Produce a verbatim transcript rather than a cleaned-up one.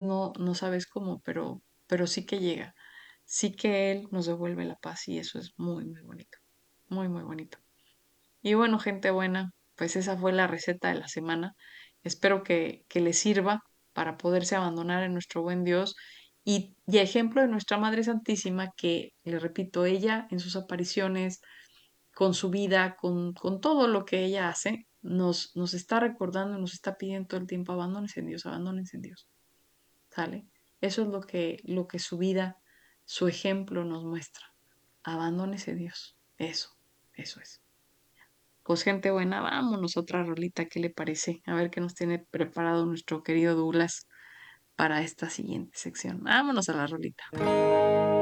no, no sabes cómo, pero, pero sí que llega. Sí que Él nos devuelve la paz y eso es muy, muy bonito. Muy, muy bonito. Y bueno, gente buena, pues esa fue la receta de la semana. Espero que, que les sirva para poderse abandonar en nuestro buen Dios y, y ejemplo de nuestra Madre Santísima, que, le repito, ella en sus apariciones, con su vida, con, con todo lo que ella hace, nos, nos está recordando, nos está pidiendo todo el tiempo, abandónense en Dios, abandónense en Dios, ¿sale? Eso es lo que, lo que su vida, su ejemplo nos muestra. Abandónese en Dios. Eso, eso es. Pues gente buena, vámonos otra rolita, ¿qué le parece? A ver qué nos tiene preparado nuestro querido Douglas para esta siguiente sección. Vámonos a la rolita.